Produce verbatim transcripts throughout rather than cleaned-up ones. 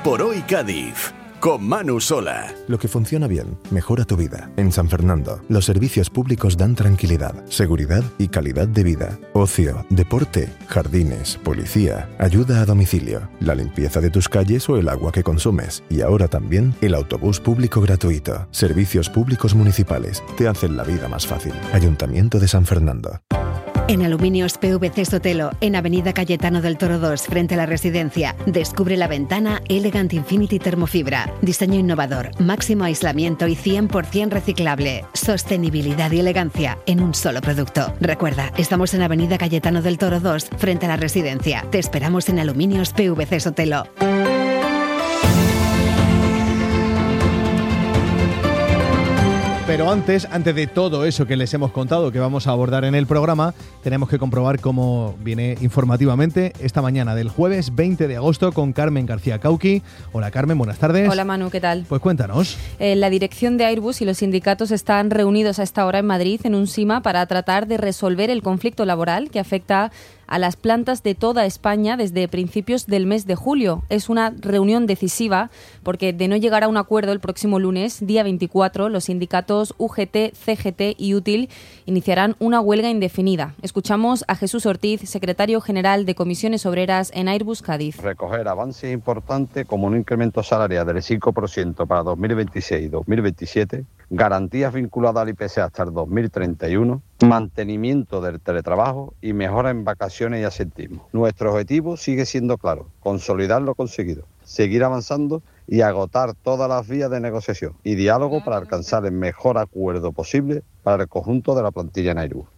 por Hoy Cádiz, con Manu Sola. Lo que funciona bien, mejora tu vida. En San Fernando, los servicios públicos dan tranquilidad, seguridad y calidad de vida. Ocio, deporte, jardines, policía, ayuda a domicilio, la limpieza de tus calles o el agua que consumes. Y ahora también el autobús público gratuito. Servicios públicos municipales te hacen la vida más fácil. Ayuntamiento de San Fernando. En Aluminios P V C Sotelo, en Avenida Cayetano del Toro dos, frente a la residencia, descubre la ventana Elegant Infinity Termofibra. Diseño innovador, máximo aislamiento y cien por ciento reciclable. Sostenibilidad y elegancia en un solo producto. Recuerda, estamos en Avenida Cayetano del Toro dos, frente a la residencia. Te esperamos en Aluminios P V C Sotelo. Pero antes, antes de todo eso que les hemos contado, que vamos a abordar en el programa, tenemos que comprobar cómo viene informativamente esta mañana del jueves veinte de agosto con Carmen García Cauqui. Hola Carmen, buenas tardes. Hola Manu, ¿qué tal? Pues cuéntanos. Eh, la dirección de Airbus y los sindicatos están reunidos a esta hora en Madrid en un SIMA para tratar de resolver el conflicto laboral que afecta a las plantas de toda España desde principios del mes de julio. Es una reunión decisiva porque de no llegar a un acuerdo el próximo lunes, día veinticuatro, los sindicatos U G T, C G T y Útil iniciarán una huelga indefinida. Escuchamos a Jesús Ortiz, secretario general de Comisiones Obreras en Airbus Cádiz. Recoger avances importantes como un incremento salarial del cinco por ciento para dos mil veintiséis y dos mil veintisiete, garantías vinculadas al I P C hasta el dos mil treinta y uno, mantenimiento del teletrabajo y mejora en vacaciones y asentismo. Nuestro objetivo sigue siendo claro: consolidar lo conseguido, seguir avanzando y agotar todas las vías de negociación y diálogo para alcanzar el mejor acuerdo posible para el conjunto de la plantilla en Airbus.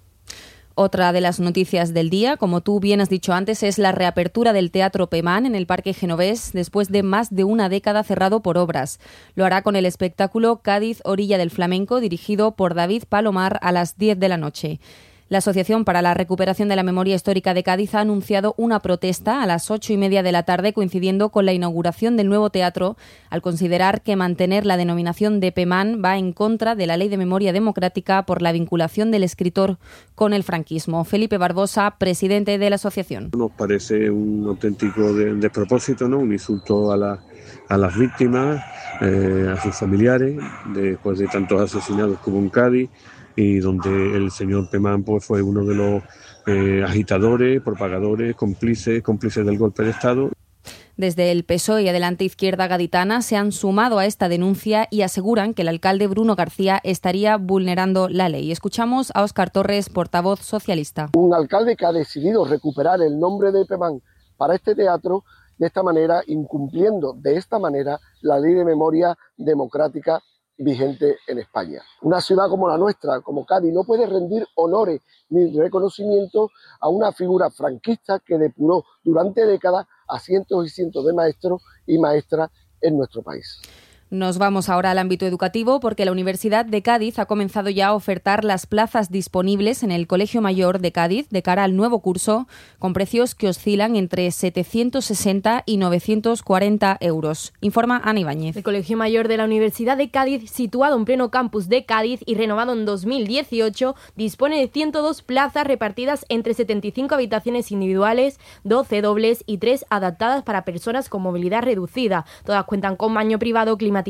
Otra de las noticias del día, como tú bien has dicho antes, es la reapertura del Teatro Pemán en el Parque Genovés después de más de una década cerrado por obras. Lo hará con el espectáculo Cádiz, Orilla del Flamenco, dirigido por David Palomar, a las diez de la noche. La Asociación para la Recuperación de la Memoria Histórica de Cádiz ha anunciado una protesta a las ocho y media de la tarde, coincidiendo con la inauguración del nuevo teatro, al considerar que mantener la denominación de Pemán va en contra de la Ley de Memoria Democrática por la vinculación del escritor con el franquismo. Felipe Barbosa, presidente de la asociación. Nos parece un auténtico despropósito, ¿no? Un insulto a, la, a las víctimas, eh, a sus familiares, después de tantos asesinados como en Cádiz, y donde el señor Pemán pues, fue uno de los eh, agitadores, propagadores, cómplices, cómplices del golpe de Estado. Desde el P S O E y Adelante Izquierda Gaditana se han sumado a esta denuncia y aseguran que el alcalde Bruno García estaría vulnerando la ley. Escuchamos a Óscar Torres, portavoz socialista. Un alcalde que ha decidido recuperar el nombre de Pemán para este teatro, de esta manera, incumpliendo de esta manera la Ley de Memoria Democrática vigente en España. Una ciudad como la nuestra, como Cádiz, no puede rendir honores ni reconocimiento a una figura franquista que depuró durante décadas a cientos y cientos de maestros y maestras en nuestro país. Nos vamos ahora al ámbito educativo porque la Universidad de Cádiz ha comenzado ya a ofertar las plazas disponibles en el Colegio Mayor de Cádiz de cara al nuevo curso, con precios que oscilan entre setecientos sesenta y novecientos cuarenta euros. Informa Ana Ibáñez. El Colegio Mayor de la Universidad de Cádiz, situado en pleno campus de Cádiz y renovado en dos mil dieciocho, dispone de ciento dos plazas repartidas entre setenta y cinco habitaciones individuales, doce dobles y tres adaptadas para personas con movilidad reducida. Todas cuentan con baño privado, climatización,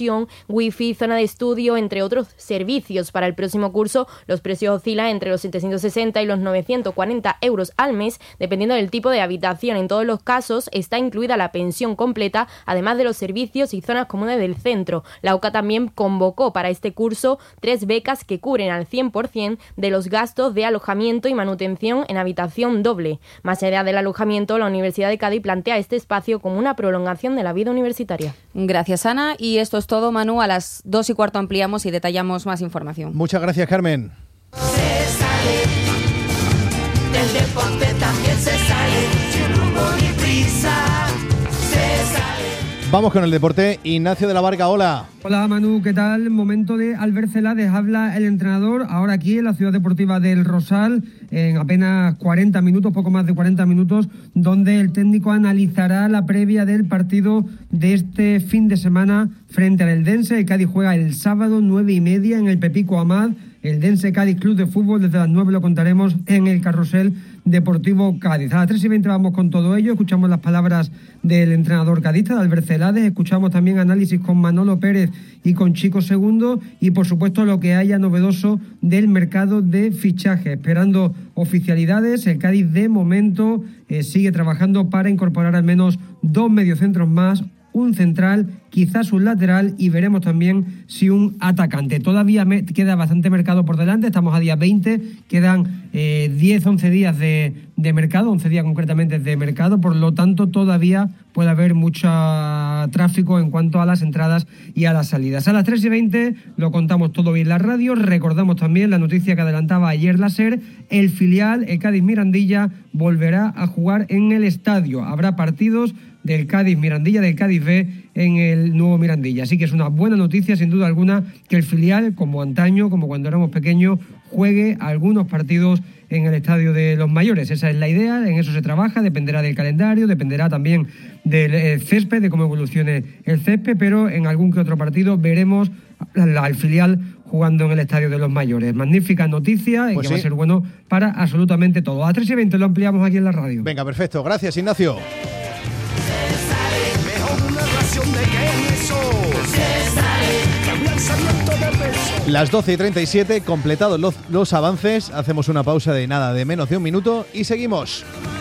wifi, zona de estudio, entre otros servicios. Para el próximo curso, los precios oscilan entre los setecientos sesenta y los novecientos cuarenta euros al mes, dependiendo del tipo de habitación. En todos los casos está incluida la pensión completa, además de los servicios y zonas comunes del centro. La U C A también convocó para este curso tres becas que cubren al cien por ciento de los gastos de alojamiento y manutención en habitación doble. Más allá del alojamiento, la Universidad de Cádiz plantea este espacio como una prolongación de la vida universitaria. Gracias, Ana. Y esto es todo, Manu. A las dos y cuarto ampliamos y detallamos más información. Muchas gracias, Carmen. Se sale, del deporte también se sale, sin rumbo ni prisa, se sale. Vamos con el deporte. Ignacio de la Varga, hola. Hola Manu, ¿qué tal? Momento de Albert Celades, habla el entrenador ahora aquí en la Ciudad Deportiva del Rosal, en apenas cuarenta minutos, poco más de cuarenta minutos, donde el técnico analizará la previa del partido de este fin de semana frente al Eldense. El Cádiz juega el sábado nueve y media en el Pepico Amad. El Eldense Cádiz Club de Fútbol, desde las nueve lo contaremos en el carrusel Deportivo Cádiz. A las tres y veinte vamos con todo ello, escuchamos las palabras del entrenador cadista, de Albert Celades, escuchamos también análisis con Manolo Pérez y con Chico Segundo y por supuesto lo que haya novedoso del mercado de fichaje. Esperando oficialidades, el Cádiz de momento eh, sigue trabajando para incorporar al menos dos mediocentros más, un central, quizás un lateral y veremos también si un atacante. Todavía me queda bastante mercado por delante, estamos a día veinte, quedan eh, diez, once días de, de mercado, once días concretamente de mercado, por lo tanto todavía puede haber mucho tráfico en cuanto a las entradas y a las salidas. A las tres y veinte lo contamos todo bien en la radio, recordamos también la noticia que adelantaba ayer la SER, el filial, el Cádiz Mirandilla, volverá a jugar en el estadio, habrá partidos del Cádiz Mirandilla, del Cádiz B en el nuevo Mirandilla. Así que es una buena noticia, sin duda alguna, que el filial, como antaño, como cuando éramos pequeños, juegue algunos partidos en el estadio de los mayores. Esa es la idea, en eso se trabaja, dependerá del calendario, dependerá también del césped, de cómo evolucione el césped, pero en algún que otro partido veremos al filial jugando en el estadio de los mayores. Magnífica noticia, pues y que sí, va a ser bueno para absolutamente todo. A tres y veinte lo ampliamos aquí en la radio. Venga, perfecto. Gracias, Ignacio. Las doce y treinta y siete, completados los, los avances, hacemos una pausa de nada, de menos de un minuto y seguimos.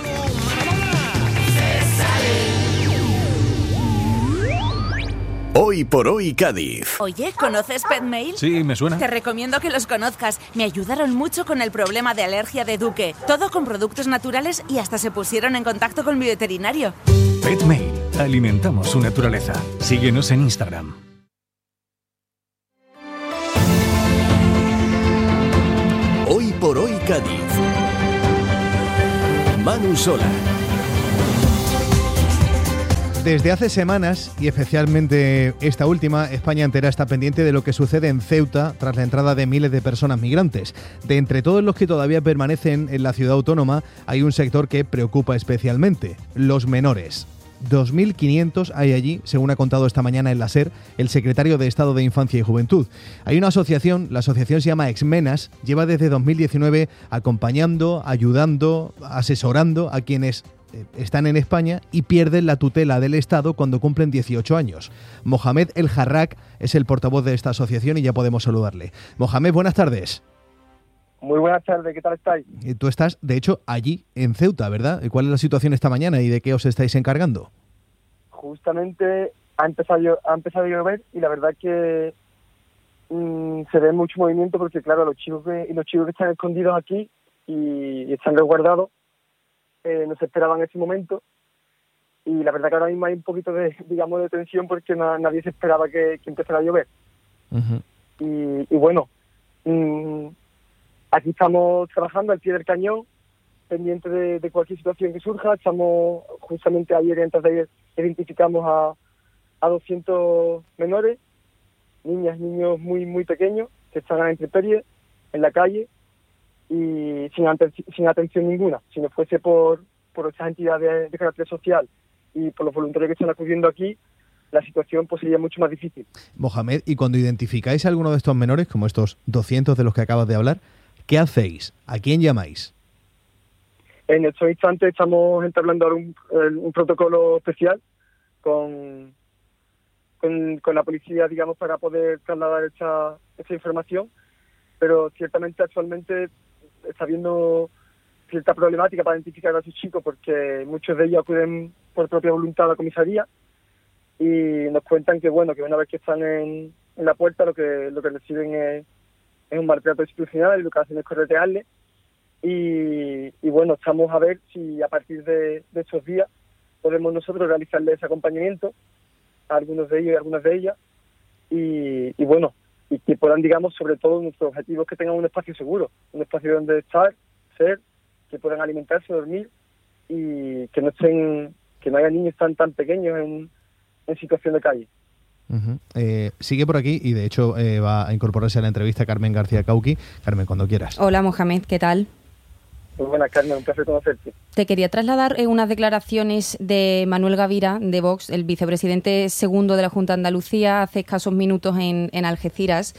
Hoy por hoy Cádiz. Oye, ¿conoces Petmail? Sí, me suena. Te recomiendo que los conozcas. Me ayudaron mucho con el problema de alergia de Duque. Todo con productos naturales y hasta se pusieron en contacto con mi veterinario. Petmail. Alimentamos su naturaleza. Síguenos en Instagram. Hoy por hoy Cádiz. Manu Sola. Desde hace semanas, y especialmente esta última, España entera está pendiente de lo que sucede en Ceuta tras la entrada de miles de personas migrantes. De entre todos los que todavía permanecen en la ciudad autónoma, hay un sector que preocupa especialmente: los menores. dos mil quinientos hay allí, según ha contado esta mañana en la SER el secretario de Estado de Infancia y Juventud. Hay una asociación, la asociación se llama Exmenas, lleva desde dos mil diecinueve acompañando, ayudando, asesorando a quienes están en España y pierden la tutela del Estado cuando cumplen dieciocho años. Mohamed El Jarrak es el portavoz de esta asociación y ya podemos saludarle. Mohamed, buenas tardes. Muy buenas tardes, ¿qué tal estáis? Tú estás, de hecho, allí, en Ceuta, ¿verdad? ¿Cuál es la situación esta mañana y de qué os estáis encargando? Justamente ha empezado, ha empezado a llover y la verdad que mmm, se ve mucho movimiento porque, claro, los chicos que, los chicos que están escondidos aquí y, y están resguardados eh, no se esperaban ese momento y la verdad que ahora mismo hay un poquito de, digamos, de tensión porque na, nadie se esperaba que, que empezara a llover. Uh-huh. Y, y bueno, mmm, aquí estamos trabajando al pie del cañón, pendiente de, de cualquier situación que surja. Estamos, justamente ayer, antes de ayer, identificamos a, a doscientos menores, niñas, niños muy muy pequeños, que están a la intemperie, en la calle, y sin, aten- sin atención ninguna. Si no fuese por, por estas entidades de carácter social y por los voluntarios que están acudiendo aquí, la situación pues sería mucho más difícil. Mohamed, y cuando identificáis a alguno de estos menores, como estos doscientos de los que acabas de hablar, ¿qué hacéis? ¿A quién llamáis? En estos instantes estamos entablando ahora un, un protocolo especial con, con, con la policía, digamos, para poder trasladar esta, esta información, pero ciertamente actualmente está habiendo cierta problemática para identificar a sus chicos porque muchos de ellos acuden por propia voluntad a la comisaría y nos cuentan que, bueno, que una vez que están en, en la puerta lo que lo que reciben es es un maltrato institucional y lo que hacen es corretearle y, y bueno, estamos a ver si a partir de, de estos días podemos nosotros realizarle ese acompañamiento a algunos de ellos y a algunas de ellas y, y bueno, y que puedan, digamos, sobre todo nuestro objetivo es que tengan un espacio seguro, un espacio donde estar, ser, que puedan alimentarse, dormir y que no estén, que no haya niños tan tan pequeños en, en situación de calle. Uh-huh. Eh, sigue por aquí y de hecho eh, va a incorporarse a la entrevista Carmen García Cauqui. Carmen, cuando quieras. Hola Mohamed, ¿qué tal? Muy buenas, Carmen, un placer conocerte. Te quería trasladar eh, unas declaraciones de Manuel Gavira, de Vox, el vicepresidente segundo de la Junta de Andalucía, hace escasos minutos en, en Algeciras.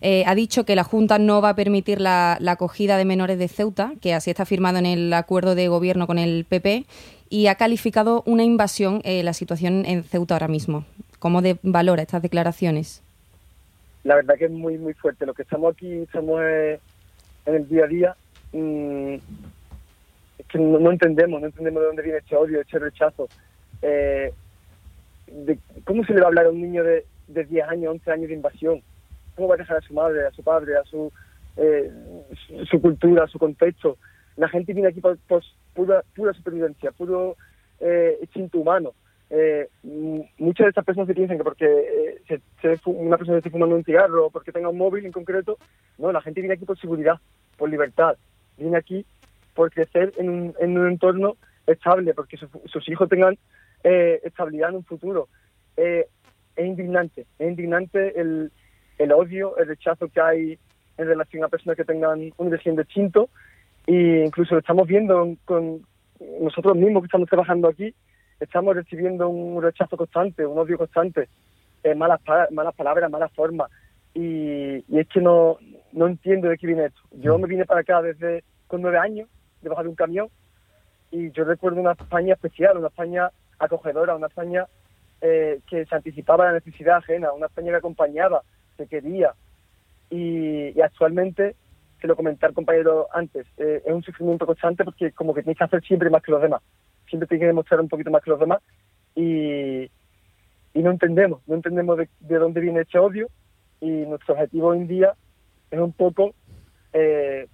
Eh, ha dicho que la Junta no va a permitir la, la acogida de menores de Ceuta, que así está firmado en el acuerdo de gobierno con el P P, y ha calificado una invasión eh, la situación en Ceuta ahora mismo. ¿Cómo de, valora estas declaraciones? La verdad que es muy muy fuerte. Los que estamos aquí, estamos eh, en el día a día, mmm, es que no, no entendemos, no entendemos de dónde viene este odio, este rechazo. Eh, de, ¿Cómo se le va a hablar a un niño de, de diez años, once años de invasión? ¿Cómo va a dejar a su madre, a su padre, a su, eh, su, su cultura, a su contexto? La gente viene aquí por, por pura, pura supervivencia, puro eh, instinto humano. Eh, muchas de estas personas se piensan que porque eh, se, se, una persona esté fumando un cigarro o porque tenga un móvil en concreto, no, la gente viene aquí por seguridad, por libertad, viene aquí por crecer en un, en un entorno estable, porque su, sus hijos tengan eh, estabilidad en un futuro. Eh, es indignante, es indignante el, el odio, el rechazo que hay en relación a personas que tengan un régimen distinto, e incluso lo estamos viendo con nosotros mismos que estamos trabajando aquí. Estamos recibiendo un rechazo constante, un odio constante, eh, malas, malas palabras, malas formas. Y, y es que no, no entiendo de qué viene esto. Yo me vine para acá desde con nueve años, debajo de un camión, y yo recuerdo una España especial, una España acogedora, una España eh, que se anticipaba a la necesidad ajena, una España que acompañaba, que quería. Y, y actualmente, que lo comenté al compañero antes, eh, es un sufrimiento constante porque como que tienes que hacer siempre más que los demás. Siempre tiene que demostrar un poquito más que los demás y, y no entendemos, no entendemos de, de dónde viene este odio, y nuestro objetivo hoy en día es un poco eh,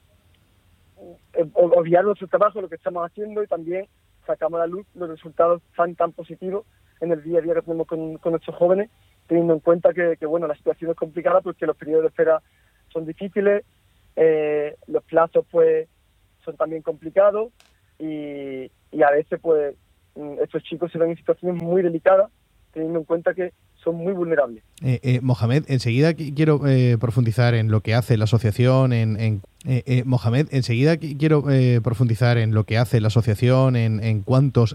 obviar nuestro trabajo, lo que estamos haciendo, y también sacamos a la luz los resultados tan tan positivos en el día a día que tenemos con, con nuestros jóvenes, teniendo en cuenta que, que bueno, la situación es complicada porque los periodos de espera son difíciles, eh, los plazos pues son también complicados, y y a veces pues estos chicos se ven en situaciones muy delicadas, teniendo en cuenta que son muy vulnerables. Eh, eh, Mohamed, enseguida quiero eh, profundizar en lo que hace la asociación, en, en eh, eh, Mohamed, enseguida quiero eh, profundizar en lo que hace la asociación, en, en cuántos